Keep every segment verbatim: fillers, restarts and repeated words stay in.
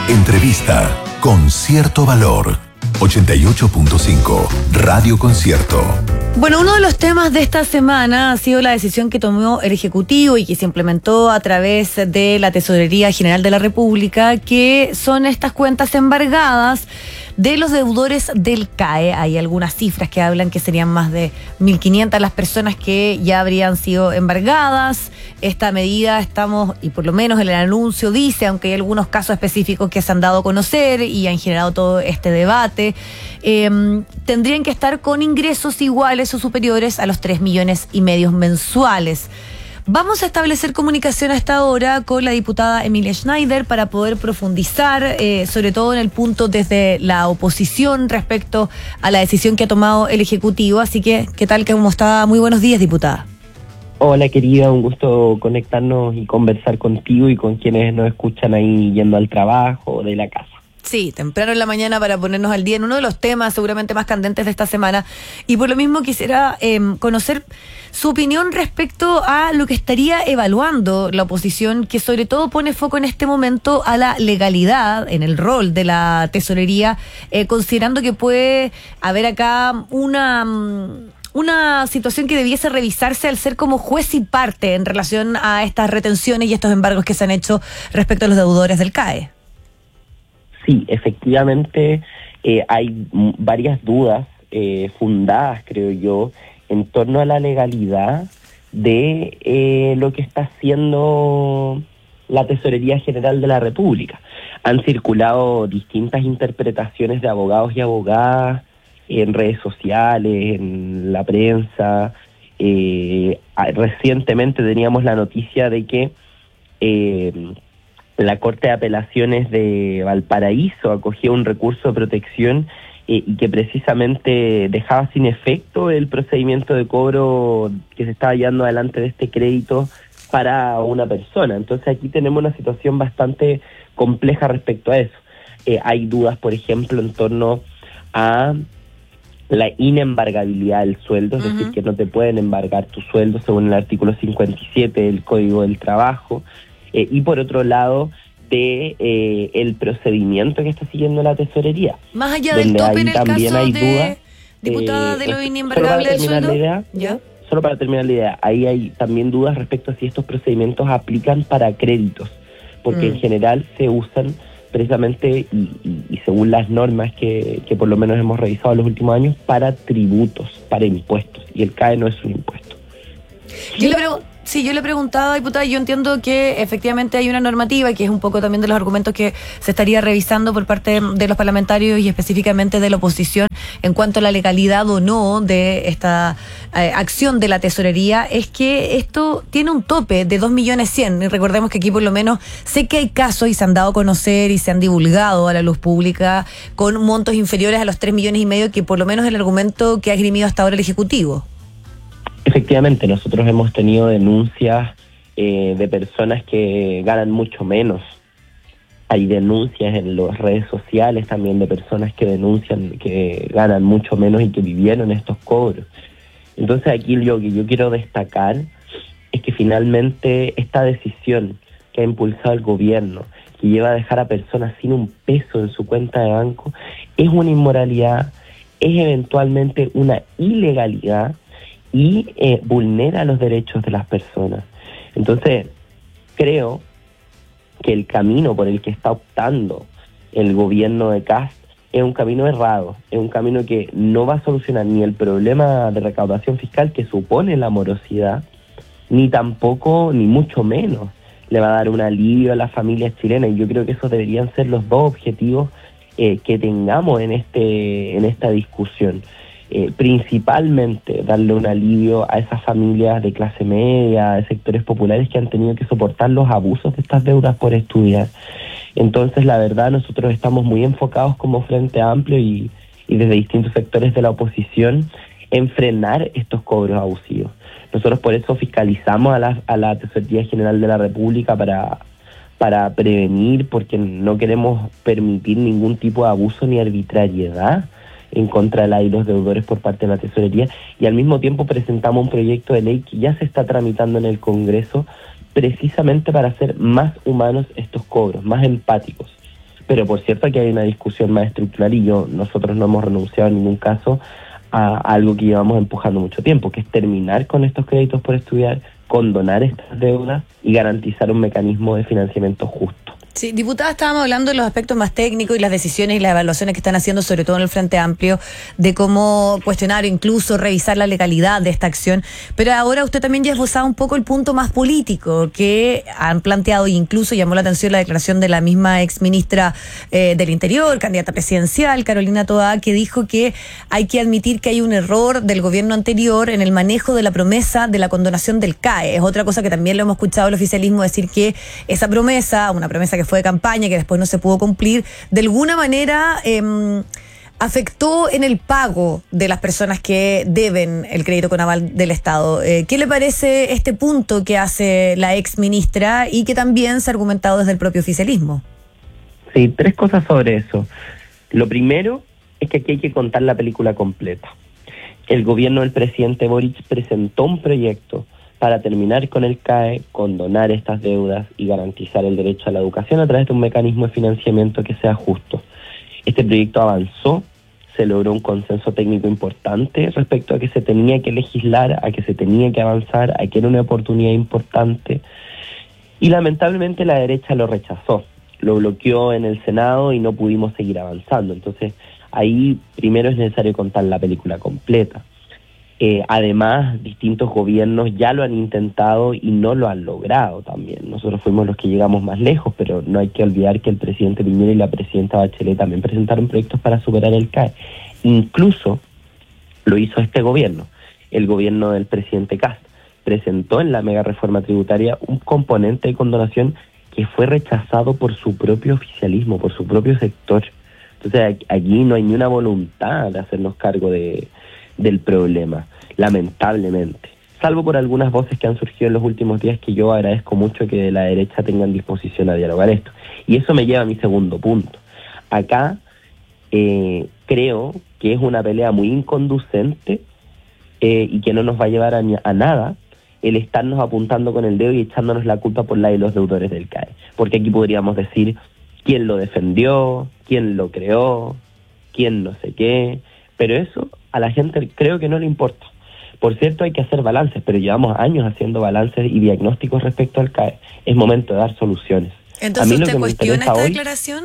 Entrevista con cierto valor. ochenta y ocho punto cinco Radio Concierto. Bueno, uno de los temas de esta semana ha sido la decisión que tomó el Ejecutivo y que se implementó a través de la Tesorería General de la República, que son estas cuentas embargadas de los deudores del C A E. Hay algunas cifras que hablan que serían más de mil quinientas las personas que ya habrían sido embargadas. Esta medida estamos, y por lo menos el anuncio dice, aunque hay algunos casos específicos que se han dado a conocer y han generado todo este debate, eh, tendrían que estar con ingresos iguales o superiores a los tres millones y medio mensuales. Vamos a establecer comunicación a esta hora con la diputada Emilia Schneider para poder profundizar, eh, sobre todo en el punto desde la oposición respecto a la decisión que ha tomado el Ejecutivo. Así que, ¿qué tal? ¿Cómo está? Muy buenos días, diputada. Hola, querida, un gusto conectarnos y conversar contigo y con quienes nos escuchan ahí yendo al trabajo o de la casa. Sí, temprano en la mañana para ponernos al día en uno de los temas seguramente más candentes de esta semana. Y por lo mismo quisiera eh, conocer su opinión respecto a lo que estaría evaluando la oposición, que sobre todo pone foco en este momento a la legalidad en el rol de la tesorería, eh, considerando que puede haber acá una... una situación que debiese revisarse al ser como juez y parte en relación a estas retenciones y estos embargos que se han hecho respecto a los deudores del C A E. Sí, efectivamente eh, hay m- varias dudas eh, fundadas, creo yo, en torno a la legalidad de eh, lo que está haciendo la Tesorería General de la República. Han circulado distintas interpretaciones de abogados y abogadas en redes sociales, en la prensa. Eh, recientemente teníamos la noticia de que eh, la Corte de Apelaciones de Valparaíso acogió un recurso de protección eh, y que precisamente dejaba sin efecto el procedimiento de cobro que se estaba llevando adelante de este crédito para una persona. Entonces aquí tenemos una situación bastante compleja respecto a eso. Eh, hay dudas, por ejemplo, en torno a la inembargabilidad del sueldo, es uh-huh. decir, que no te pueden embargar tu sueldo según el artículo cincuenta y siete del Código del Trabajo. Eh, y por otro lado, de eh, el procedimiento que está siguiendo la tesorería. Más allá del tope en el también caso hay de, dudas, diputada, eh, de lo inembargable del sueldo. Idea, ¿Ya? Solo para terminar la idea, ahí hay también dudas respecto a si estos procedimientos aplican para créditos, porque mm. en general se usan precisamente, y, y, y según las normas que, que por lo menos hemos revisado en los últimos años, para tributos, para impuestos, y el C A E no es un impuesto. Yo le pregunto... Sí, yo le preguntaba, diputada, yo entiendo que efectivamente hay una normativa, que es un poco también de los argumentos que se estaría revisando por parte de los parlamentarios y específicamente de la oposición en cuanto a la legalidad o no de esta eh, acción de la tesorería, es que esto tiene un tope de dos millones cien. Y recordemos que aquí por lo menos sé que hay casos y se han dado a conocer y se han divulgado a la luz pública con montos inferiores a los tres millones y medio, que por lo menos es el argumento que ha esgrimido hasta ahora el Ejecutivo. Efectivamente, nosotros hemos tenido denuncias eh, de personas que ganan mucho menos. Hay denuncias en las redes sociales también de personas que denuncian que ganan mucho menos y que vivieron estos cobros. Entonces aquí lo que yo quiero destacar es que finalmente esta decisión que ha impulsado el gobierno, que lleva a dejar a personas sin un peso en su cuenta de banco, es una inmoralidad, es eventualmente una ilegalidad, y eh, vulnera los derechos de las personas. Entonces, creo que el camino por el que está optando el gobierno de Kast es un camino errado, es un camino que no va a solucionar ni el problema de recaudación fiscal que supone la morosidad, ni tampoco, ni mucho menos, le va a dar un alivio a las familias chilenas. Y yo creo que esos deberían ser los dos objetivos eh, que tengamos en este en esta discusión. Eh, principalmente darle un alivio a esas familias de clase media, de sectores populares que han tenido que soportar los abusos de estas deudas por estudiar. Entonces, la verdad, nosotros estamos muy enfocados como Frente Amplio y, y desde distintos sectores de la oposición en frenar estos cobros abusivos. Nosotros por eso fiscalizamos a la, a la Tesorería General de la República para, para prevenir, porque no queremos permitir ningún tipo de abuso ni arbitrariedad en contra de la y los deudores por parte de la Tesorería, y al mismo tiempo presentamos un proyecto de ley que ya se está tramitando en el Congreso precisamente para hacer más humanos estos cobros, más empáticos, Pero por cierto que hay una discusión más estructural y yo nosotros no hemos renunciado en ningún caso a algo que llevamos empujando mucho tiempo, que es terminar con estos créditos por estudiar, condonar estas deudas y garantizar un mecanismo de financiamiento justo. Sí, diputada, estábamos hablando de los aspectos más técnicos y las decisiones y las evaluaciones que están haciendo, sobre todo en el Frente Amplio, de cómo cuestionar o incluso revisar la legalidad de esta acción. Pero ahora usted también ya ha esbozado un poco el punto más político que han planteado, e incluso llamó la atención la declaración de la misma exministra eh, del Interior, candidata presidencial, Carolina Toá, que dijo que hay que admitir que hay un error del gobierno anterior en el manejo de la promesa de la condonación del C A E. Es otra cosa que también lo hemos escuchado el oficialismo decir, que esa promesa, una promesa que fue de campaña, que después no se pudo cumplir, de alguna manera eh, afectó en el pago de las personas que deben el crédito con aval del Estado. Eh, ¿Qué le parece este punto que hace la ex ministra y que también se ha argumentado desde el propio oficialismo? Sí, tres cosas sobre eso. Lo primero es que aquí hay que contar la película completa. El gobierno del presidente Boric presentó un proyecto para terminar con el C A E, condonar estas deudas y garantizar el derecho a la educación a través de un mecanismo de financiamiento que sea justo. Este proyecto avanzó, se logró un consenso técnico importante respecto a que se tenía que legislar, a que se tenía que avanzar, a que era una oportunidad importante, y lamentablemente la derecha lo rechazó, lo bloqueó en el Senado y no pudimos seguir avanzando. Entonces ahí primero es necesario contar la película completa. Eh, además, distintos gobiernos ya lo han intentado y no lo han logrado también. Nosotros fuimos los que llegamos más lejos, pero no hay que olvidar que el presidente Piñera y la presidenta Bachelet también presentaron proyectos para superar el C A E. Incluso lo hizo este gobierno, el gobierno del presidente Kast. Presentó en la mega reforma tributaria un componente de condonación que fue rechazado por su propio oficialismo, por su propio sector. Entonces aquí no hay ni una voluntad de hacernos cargo de del problema, lamentablemente, salvo por algunas voces que han surgido en los últimos días, que yo agradezco mucho que de la derecha tengan disposición a dialogar esto. Y eso me lleva a mi segundo punto. Acá eh, creo que es una pelea muy inconducente eh, y que no nos va a llevar a, a nada el estarnos apuntando con el dedo y echándonos la culpa por la de los deudores del C A E. Porque aquí podríamos decir quién lo defendió, quién lo creó, quién no sé qué, pero eso a la gente creo que no le importa. Por cierto, hay que hacer balances, pero llevamos años haciendo balances y diagnósticos respecto al C A E. Es momento de dar soluciones. Entonces, ¿usted cuestiona esta hoy, declaración?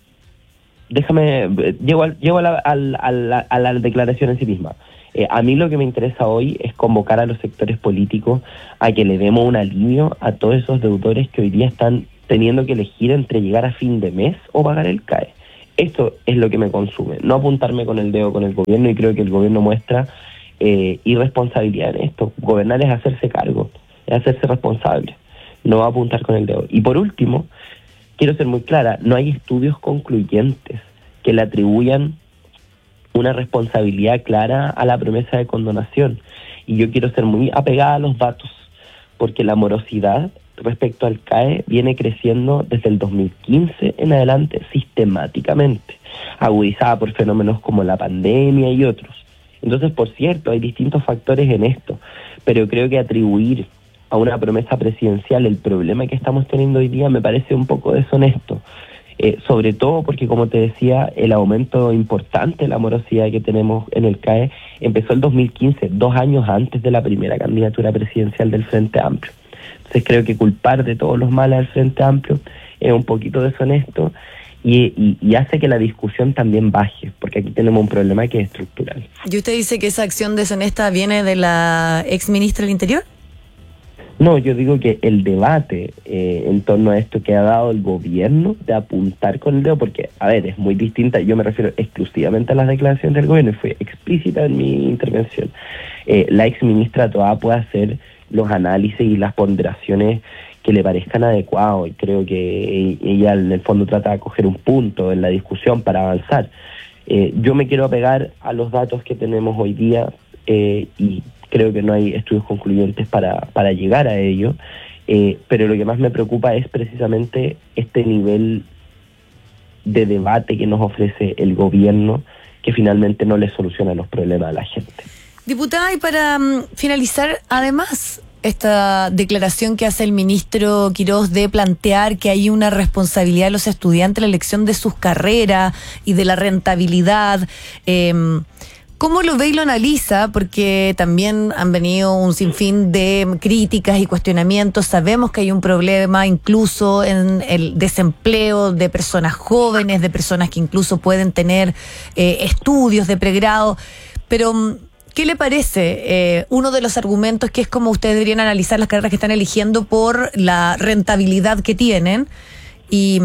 Déjame, llego, al, llego a, la, a, la, a la declaración en sí misma. Eh, a mí lo que me interesa hoy es convocar a los sectores políticos a que le demos un alivio a todos esos deudores que hoy día están teniendo que elegir entre llegar a fin de mes o pagar el C A E. Esto es lo que me consume, no apuntarme con el dedo con el gobierno, y creo que el gobierno muestra eh, irresponsabilidad en esto. Gobernar es hacerse cargo, es hacerse responsable, no va a apuntar con el dedo. Y por último, quiero ser muy clara, no hay estudios concluyentes que le atribuyan una responsabilidad clara a la promesa de condonación. Y yo quiero ser muy apegada a los datos, porque la morosidad respecto al C A E viene creciendo desde el dos mil quince en adelante sistemáticamente, agudizada por fenómenos como la pandemia y otros. Entonces, por cierto, hay distintos factores en esto, pero creo que atribuir a una promesa presidencial el problema que estamos teniendo hoy día me parece un poco deshonesto, eh, sobre todo porque, como te decía, el aumento importante de la morosidad que tenemos en el C A E empezó el dos mil quince, dos años antes de la primera candidatura presidencial del Frente Amplio. Entonces creo que culpar de todos los males al Frente Amplio es un poquito deshonesto y, y, y hace que la discusión también baje, porque aquí tenemos un problema que es estructural. ¿Y usted dice que esa acción deshonesta viene de la ex ministra del Interior? No, yo digo que el debate eh, en torno a esto que ha dado el gobierno de apuntar con el dedo, porque, a ver, es muy distinta, yo me refiero exclusivamente a las declaraciones del gobierno y fue explícita en mi intervención. Eh, la ex ministra Toá puede hacer los análisis y las ponderaciones que le parezcan adecuados, y creo que ella en el fondo trata de coger un punto en la discusión para avanzar. Eh, yo me quiero apegar a los datos que tenemos hoy día eh, y creo que no hay estudios concluyentes para, para llegar a ello, eh, pero lo que más me preocupa es precisamente este nivel de debate que nos ofrece el gobierno, que finalmente no le soluciona los problemas a la gente. Diputada, y para um, finalizar, además, esta declaración que hace el ministro Quirós de plantear que hay una responsabilidad de los estudiantes en la elección de sus carreras y de la rentabilidad. Eh, ¿Cómo lo ve y lo analiza? Porque también han venido un sinfín de críticas y cuestionamientos. Sabemos que hay un problema incluso en el desempleo de personas jóvenes, de personas que incluso pueden tener eh, estudios de pregrado. Pero ¿qué le parece? Eh, uno de los argumentos que es como ustedes deberían analizar las carreras que están eligiendo por la rentabilidad que tienen. Y,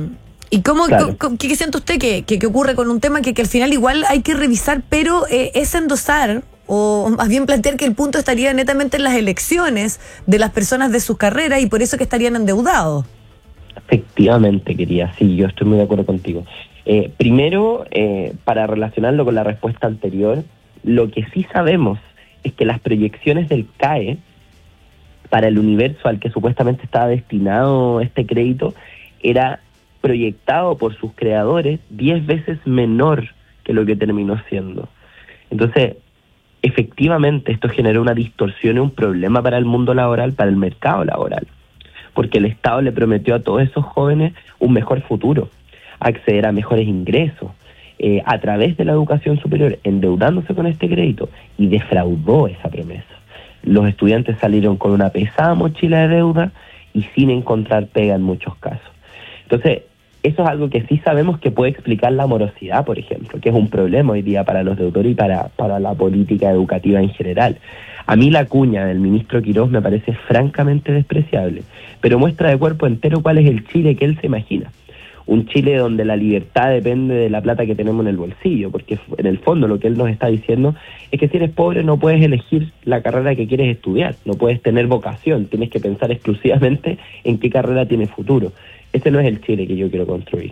y cómo, claro. ¿qué, qué siente usted que, que, que ocurre con un tema que, que al final igual hay que revisar, pero eh, es endosar, o más bien plantear que el punto estaría netamente en las elecciones de las personas de sus carreras y por eso que estarían endeudados? Efectivamente, quería, sí, yo estoy muy de acuerdo contigo. Eh, primero, eh, para relacionarlo con la respuesta anterior, lo que sí sabemos es que las proyecciones del C A E para el universo al que supuestamente estaba destinado este crédito era proyectado por sus creadores diez veces menor que lo que terminó siendo. Entonces, efectivamente, esto generó una distorsión y un problema para el mundo laboral, para el mercado laboral, porque el Estado le prometió a todos esos jóvenes un mejor futuro, acceder a mejores ingresos, Eh, a través de la educación superior, endeudándose con este crédito, y defraudó esa promesa. Los estudiantes salieron con una pesada mochila de deuda y sin encontrar pega en muchos casos. Entonces, eso es algo que sí sabemos que puede explicar la morosidad, por ejemplo, que es un problema hoy día para los deudores y para, para la política educativa en general. A mí la cuña del ministro Quirós me parece francamente despreciable, pero muestra de cuerpo entero cuál es el Chile que él se imagina. Un Chile donde la libertad depende de la plata que tenemos en el bolsillo, porque en el fondo lo que él nos está diciendo es que si eres pobre no puedes elegir la carrera que quieres estudiar, no puedes tener vocación, tienes que pensar exclusivamente en qué carrera tiene futuro. Ese no es el Chile que yo quiero construir.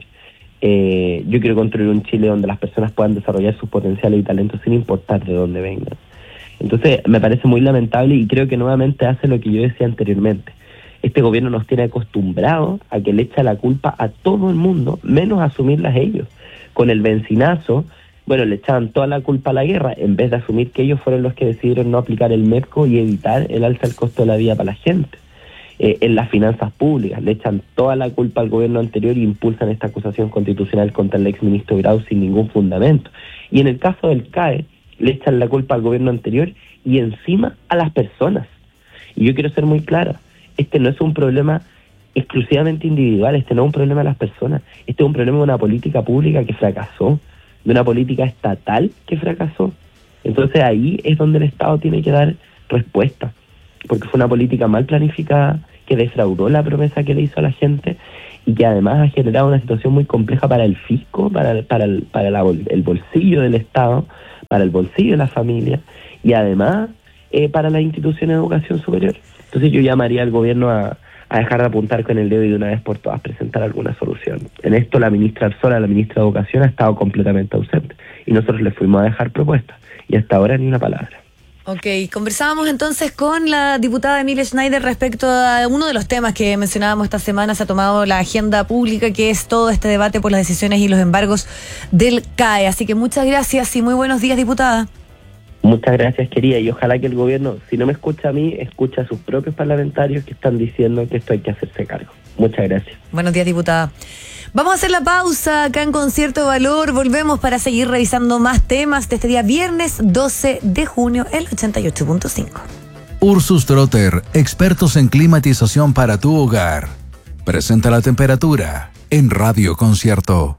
Eh, yo quiero construir un Chile donde las personas puedan desarrollar sus potenciales y talentos sin importar de dónde vengan. Entonces me parece muy lamentable y creo que nuevamente hace lo que yo decía anteriormente. Este gobierno nos tiene acostumbrados a que le echa la culpa a todo el mundo, menos asumirlas ellos. Con el bencinazo, bueno, le echaban toda la culpa a la guerra, en vez de asumir que ellos fueron los que decidieron no aplicar el MEPCO y evitar el alza del costo de la vida para la gente. Eh, en las finanzas públicas, le echan toda la culpa al gobierno anterior y impulsan esta acusación constitucional contra el exministro Grau sin ningún fundamento. Y en el caso del C A E, le echan la culpa al gobierno anterior y encima a las personas. Y yo quiero ser muy clara. Este no es un problema exclusivamente individual, este no es un problema de las personas, este es un problema de una política pública que fracasó, de una política estatal que fracasó. Entonces ahí es donde el Estado tiene que dar respuesta, porque fue una política mal planificada, que defraudó la promesa que le hizo a la gente y que además ha generado una situación muy compleja para el fisco, para, el, para, el, para la, el bolsillo del Estado, para el bolsillo de la familia y además eh, para las instituciones de educación superior. Entonces yo llamaría al gobierno a, a dejar de apuntar con el dedo y de una vez por todas presentar alguna solución. En esto la ministra Arzola, la ministra de Educación, ha estado completamente ausente y nosotros le fuimos a dejar propuestas y hasta ahora ni una palabra. Ok, conversábamos entonces con la diputada Emilia Schneider respecto a uno de los temas que mencionábamos esta semana. Se ha tomado la agenda pública, que es todo este debate por las decisiones y los embargos del C A E. Así que muchas gracias y muy buenos días, diputada. Muchas gracias, querida, y ojalá que el gobierno, si no me escucha a mí, escucha a sus propios parlamentarios que están diciendo que esto hay que hacerse cargo. Muchas gracias. Buenos días, diputada. Vamos a hacer la pausa acá en Concierto de Valor. Volvemos para seguir revisando más temas de este día viernes doce de junio, el ochenta y ocho punto cinco. Ursus Trotter, expertos en climatización para tu hogar. Presenta la temperatura en Radio Concierto.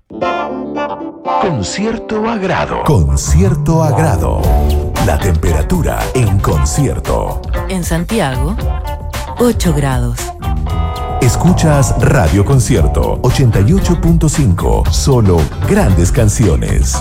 Con cierto agrado. Con cierto agrado. La temperatura en concierto. En Santiago, ocho grados. Escuchas Radio Concierto ochenta y ocho punto cinco. Solo grandes canciones.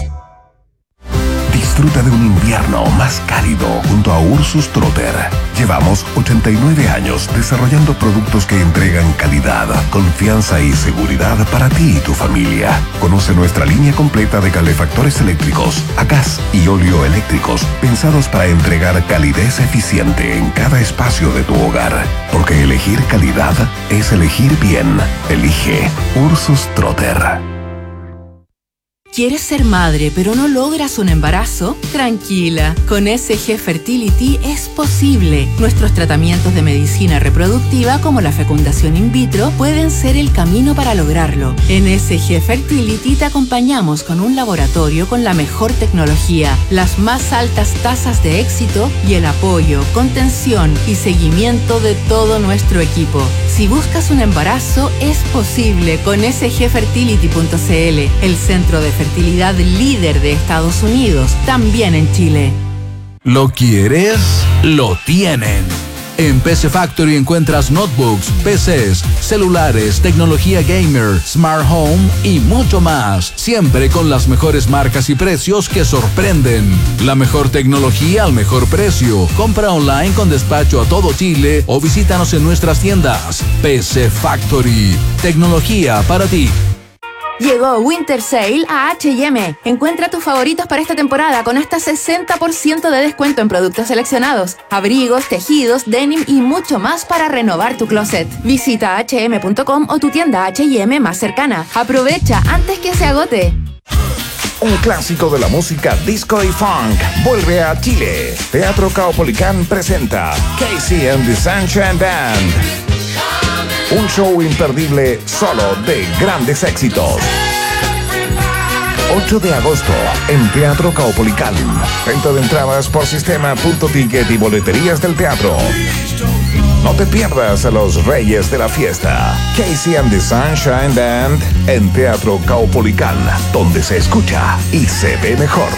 Disfruta de un invierno más cálido junto a Ursus Trotter. Llevamos ochenta y nueve años desarrollando productos que entregan calidad, confianza y seguridad para ti y tu familia. Conoce nuestra línea completa de calefactores eléctricos, a gas y óleo eléctricos, pensados para entregar calidez eficiente en cada espacio de tu hogar. Porque elegir calidad es elegir bien. Elige Ursus Trotter. ¿Quieres ser madre pero no logras un embarazo? Tranquila, con S G Fertility es posible. Nuestros tratamientos de medicina reproductiva como la fecundación in vitro pueden ser el camino para lograrlo. En S G Fertility te acompañamos con un laboratorio con la mejor tecnología, las más altas tasas de éxito y el apoyo, contención y seguimiento de todo nuestro equipo. Si buscas un embarazo, es posible con S G fertility punto c l, el centro de fertilidad líder de Estados Unidos, también en Chile. ¿Lo quieres? Lo tienen. En P C Factory encuentras notebooks, P Cs, celulares, tecnología gamer, smart home y mucho más. Siempre con las mejores marcas y precios que sorprenden. La mejor tecnología al mejor precio. Compra online con despacho a todo Chile o visítanos en nuestras tiendas. P C Factory. Tecnología para ti. Llegó Winter Sale a H y M. Encuentra tus favoritos para esta temporada con hasta sesenta por ciento de descuento en productos seleccionados, abrigos, tejidos, denim y mucho más para renovar tu closet. Visita hache eme punto com o tu tienda H y M más cercana. Aprovecha antes que se agote. Un clásico de la música disco y funk vuelve a Chile. Teatro Caupolicán presenta Casey and the Sunshine Band. Un show imperdible solo de grandes éxitos. ocho de agosto en Teatro Caupolicán. Venta de entradas por sistema punto ticket y boleterías del teatro. No te pierdas a los reyes de la fiesta. Casey and the Sunshine Band en Teatro Caupolicán, donde se escucha y se ve mejor.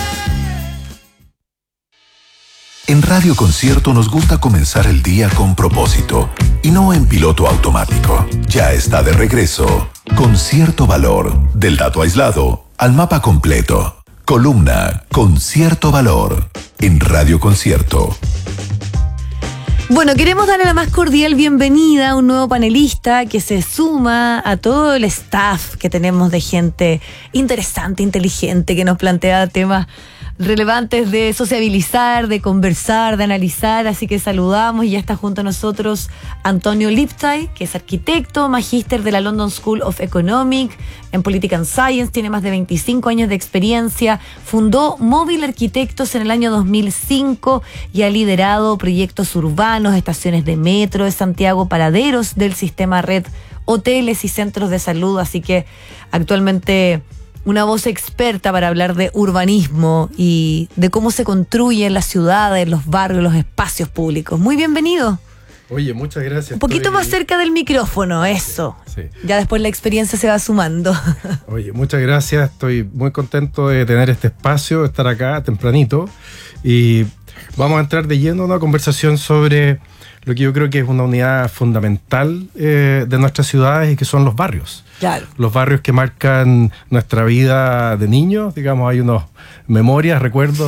En Radio Concierto nos gusta comenzar el día con propósito y no en piloto automático. Ya está de regreso Concierto Valor, del dato aislado al mapa completo. Columna Concierto Valor en Radio Concierto. Bueno, queremos darle la más cordial bienvenida a un nuevo panelista que se suma a todo el staff que tenemos de gente interesante, inteligente, que nos plantea temas relevantes de sociabilizar, de conversar, de analizar, así que saludamos y ya está junto a nosotros Antonio Liptai, que es arquitecto, magíster de la London School of Economics en Politics and Science, tiene más de veinticinco años de experiencia, fundó Móvil Arquitectos en el año dos mil cinco y ha liderado proyectos urbanos, estaciones de metro de Santiago, paraderos del sistema red, hoteles y centros de salud, así que actualmente una voz experta para hablar de urbanismo y de cómo se construyen las ciudades, los barrios, los espacios públicos. Muy bienvenido. Oye, muchas gracias. Un poquito Estoy... más cerca del micrófono, eso. Sí, sí. Ya después la experiencia se va sumando. Oye, muchas gracias. Estoy muy contento de tener este espacio, de estar acá tempranito. Y vamos a entrar de lleno a una conversación sobre lo que yo creo que es una unidad fundamental eh, de nuestras ciudades y que son los barrios. Claro. Los barrios que marcan nuestra vida de niños, digamos, hay unas memorias, recuerdos